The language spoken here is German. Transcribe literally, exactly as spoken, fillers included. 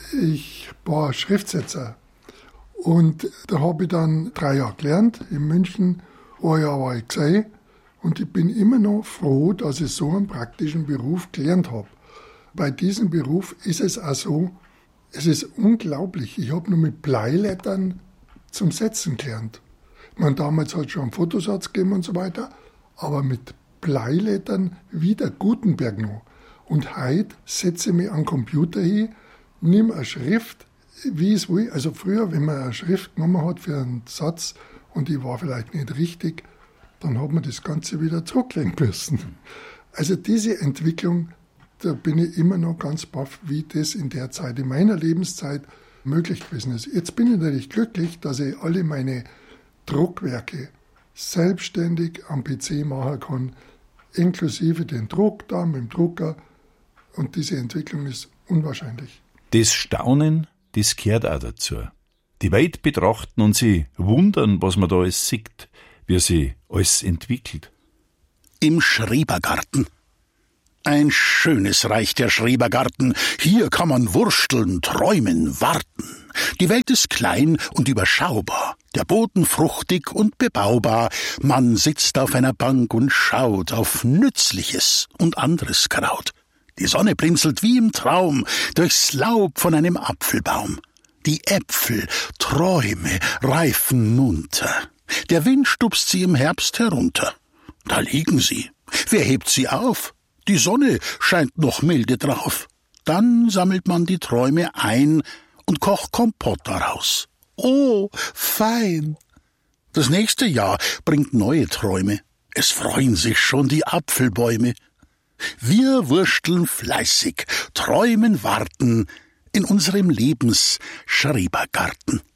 Ich war Schriftsetzer und da habe ich dann drei Jahre gelernt. In München ein Jahr war ich gesehen und ich bin immer noch froh, dass ich so einen praktischen Beruf gelernt habe. Bei diesem Beruf ist es auch so, es ist unglaublich. Ich habe nur mit Bleilettern zum Setzen gelernt. Ich meine, damals hat es schon einen Fotosatz gegeben und so weiter, aber mit Bleilettern wie der Gutenberg noch. Und heute setze ich mich an den Computer hin, nimm eine Schrift, wie es will. Also früher, wenn man eine Schrift genommen hat für einen Satz und die war vielleicht nicht richtig, dann hat man das Ganze wieder zurücklegen müssen. Also diese Entwicklung, da bin ich immer noch ganz baff, wie das in der Zeit, in meiner Lebenszeit möglich gewesen ist. Jetzt bin ich natürlich glücklich, dass ich alle meine Druckwerke selbstständig am P C machen kann, inklusive den Druck da mit dem Drucker. Und diese Entwicklung ist unwahrscheinlich. Das Staunen, das gehört auch dazu. Die Welt betrachten und sie wundern, was man da alles sieht, wie sie alles entwickelt. Im Schrebergarten. Ein schönes Reich, der Schrebergarten. Hier kann man wursteln, träumen, warten. Die Welt ist klein und überschaubar, der Boden fruchtig und bebaubar. Man sitzt auf einer Bank und schaut auf Nützliches und anderes Kraut. Die Sonne blinzelt wie im Traum durchs Laub von einem Apfelbaum. Die Äpfel, Träume, reifen munter. Der Wind stupst sie im Herbst herunter. Da liegen sie. Wer hebt sie auf? Die Sonne scheint noch milde drauf. Dann sammelt man die Träume ein und kocht Kompott daraus. Oh, fein! Das nächste Jahr bringt neue Träume. Es freuen sich schon die Apfelbäume. Wir wursteln fleißig, träumen, warten in unserem Lebensschrebergarten.